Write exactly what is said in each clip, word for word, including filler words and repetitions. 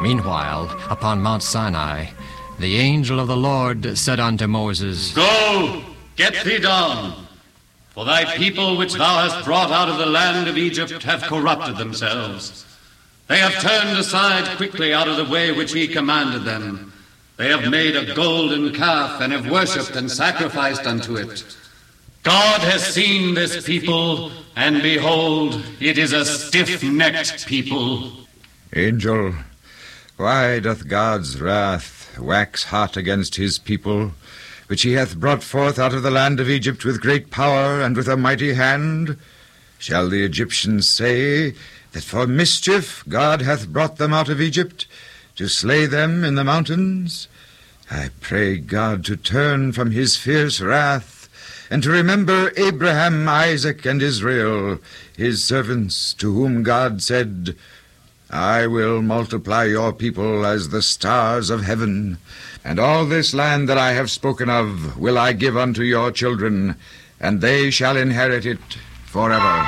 Meanwhile, upon Mount Sinai, the angel of the Lord said unto Moses, Go, get thee down, for thy people which thou hast brought out of the land of Egypt have corrupted themselves. They have turned aside quickly out of the way which he commanded them. They have made a golden calf and have worshipped and sacrificed unto it. God has seen this people, and behold, it is a stiff-necked people. Angel, why doth God's wrath wax hot against his people, which he hath brought forth out of the land of Egypt with great power and with a mighty hand? Shall the Egyptians say that for mischief God hath brought them out of Egypt, to slay them in the mountains? I pray God to turn from his fierce wrath, and to remember Abraham, Isaac, and Israel, his servants, to whom God said, I will multiply your people as the stars of heaven, and all this land that I have spoken of will I give unto your children, and they shall inherit it forever.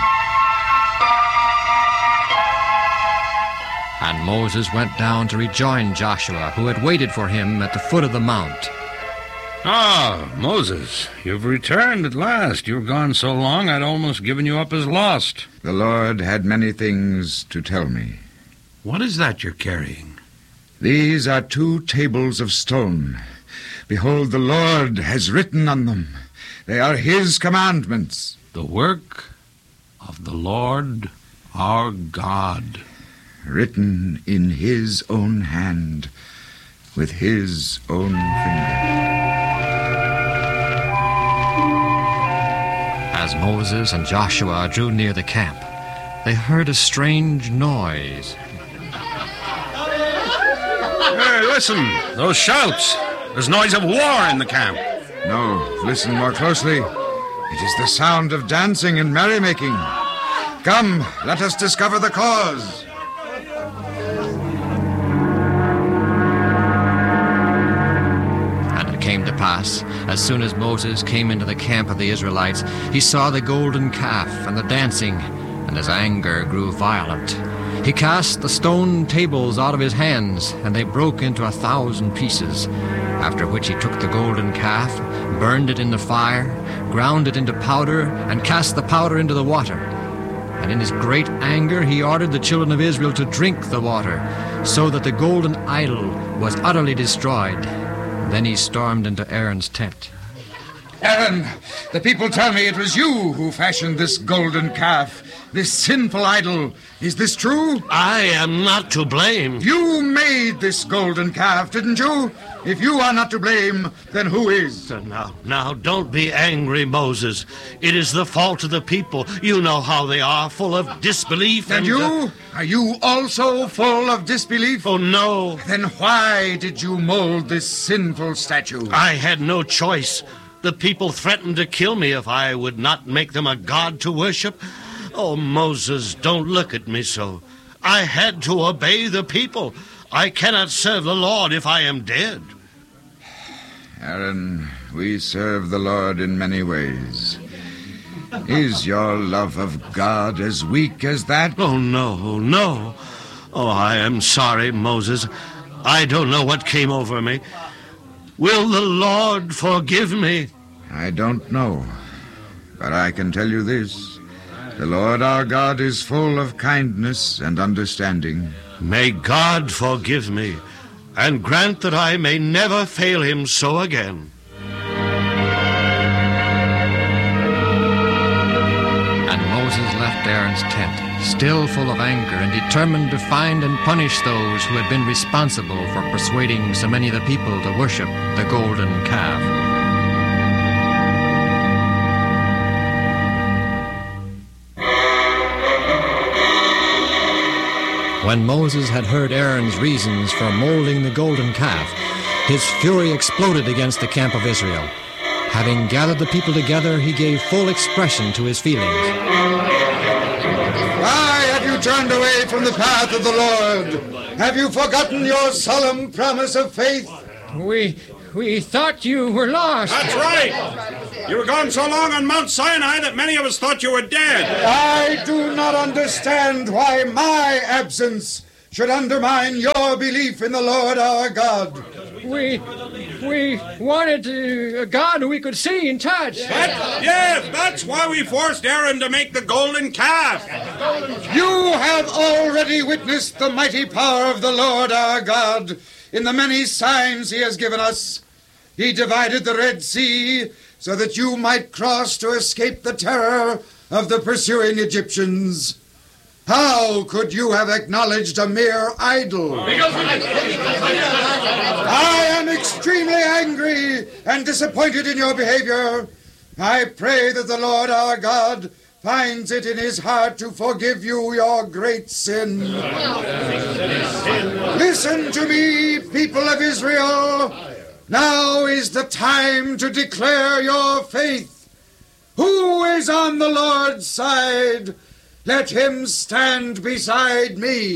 And Moses went down to rejoin Joshua, who had waited for him at the foot of the mount. Ah, Moses, you've returned at last. You've gone so long I'd almost given you up as lost. The Lord had many things to tell me. What is that you're carrying? These are two tables of stone. Behold, the Lord has written on them. They are his commandments. The work of the Lord our God. Written in his own hand, with his own finger. As Moses and Joshua drew near the camp, they heard a strange noise. Hey, listen, those shouts. There's noise of war in the camp. No, listen more closely. It is the sound of dancing and merrymaking. Come, let us discover the cause. Came to pass, as soon as Moses came into the camp of the Israelites, he saw the golden calf and the dancing, and his anger grew violent. He cast the stone tables out of his hands, and they broke into a thousand pieces. After which he took the golden calf, burned it in the fire, ground it into powder, and cast the powder into the water. And in his great anger he ordered the children of Israel to drink the water, so that the golden idol was utterly destroyed. Then he stormed into Aaron's tent. Aaron, the people tell me it was you who fashioned this golden calf, this sinful idol. Is this true? I am not to blame. You made this golden calf, didn't you? If you are not to blame, then who is? Now, now, don't be angry, Moses. It is the fault of the people. You know how they are, full of disbelief. And, and you? Uh... Are you also full of disbelief? Oh, no. Then why did you mold this sinful statue? I had no choice. The people threatened to kill me if I would not make them a god to worship. Oh, Moses, don't look at me so. I had to obey the people. I cannot serve the Lord if I am dead. Aaron, we serve the Lord in many ways. Is your love of God as weak as that? Oh, no, no. Oh, I am sorry, Moses. I don't know what came over me. Will the Lord forgive me? I don't know, but I can tell you this. The Lord our God is full of kindness and understanding. May God forgive me, and grant that I may never fail him so again. And Moses left Aaron's tent, still full of anger and determined to find and punish those who had been responsible for persuading so many of the people to worship the golden calf. When Moses had heard Aaron's reasons for molding the golden calf, his fury exploded against the camp of Israel. Having gathered the people together, he gave full expression to his feelings. Why have you turned away from the path of the Lord? Have you forgotten your solemn promise of faith? We we thought you were lost. That's right. You were gone so long on Mount Sinai that many of us thought you were dead. I do not understand why my absence should undermine your belief in the Lord our God. We we wanted to, a God who we could see and touch. That, yes, that's why we forced Aaron to make the golden calf. You have already witnessed the mighty power of the Lord our God in the many signs he has given us. He divided the Red Sea so that you might cross to escape the terror of the pursuing Egyptians. How could you have acknowledged a mere idol? I am extremely angry and disappointed in your behavior. I pray that the Lord our God finds it in his heart to forgive you your great sin. Listen to me, people of Israel. Now is the time to declare your faith. Who is on the Lord's side? Let him stand beside me.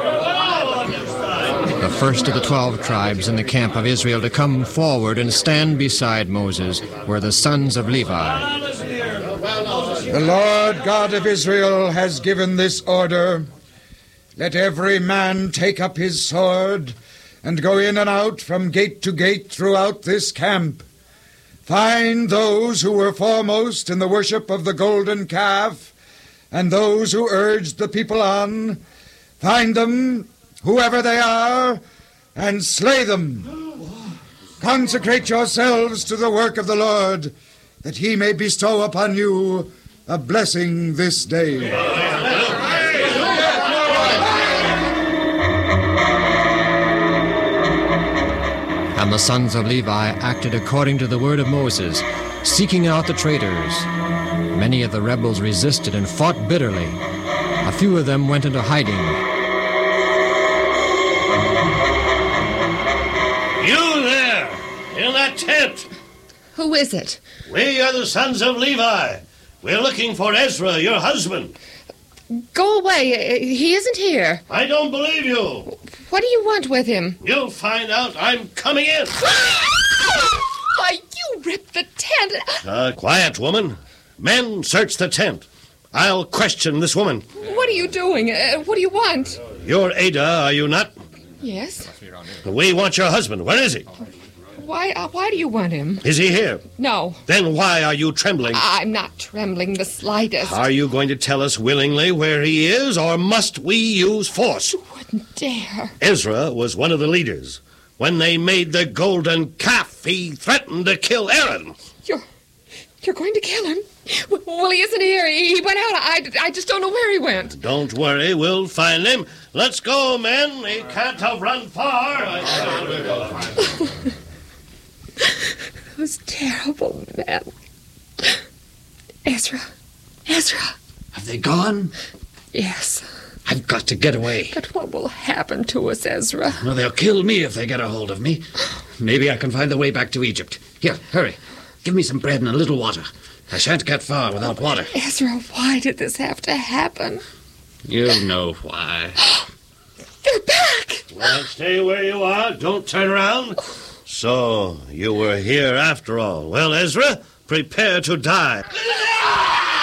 The first of the twelve tribes in the camp of Israel to come forward and stand beside Moses were the sons of Levi. The Lord God of Israel has given this order. Let every man take up his sword and go in and out from gate to gate throughout this camp. Find those who were foremost in the worship of the golden calf and those who urged the people on. Find them, whoever they are, and slay them. Consecrate yourselves to the work of the Lord, that he may bestow upon you a blessing this day. And the sons of Levi acted according to the word of Moses, seeking out the traitors. Many of the rebels resisted and fought bitterly. A few of them went into hiding. You there, in that tent. Who is it? We are the sons of Levi. We're looking for Ezra, your husband. Go away. He isn't here. I don't believe you. What do you want with him? You'll find out. I'm coming in. Why, you ripped the tent. Uh, quiet, woman. Men, search the tent. I'll question this woman. What are you doing? Uh, what do you want? You're Ada, are you not? Yes. We want your husband. Where is he? Why uh, Why do you want him? Is he here? No. Then why are you trembling? I'm not trembling the slightest. Are you going to tell us willingly where he is, or must we use force? You wouldn't dare. Ezra was one of the leaders. When they made the golden calf, he threatened to kill Aaron. You're... You're going to kill him? Well, he isn't here. He went out. I, I just don't know where he went. Don't worry. We'll find him. Let's go, men. He can't have run far. Those terrible men. Ezra. Ezra. Have they gone? Yes. I've got to get away. But what will happen to us, Ezra? Well, they'll kill me if they get a hold of me. Maybe I can find the way back to Egypt. Here, hurry. Give me some bread and a little water. I shan't get far without water. Ezra, why did this have to happen? You know why. You're back! Well, stay where you are. Don't turn around. So, you were here after all. Well, Ezra, prepare to die.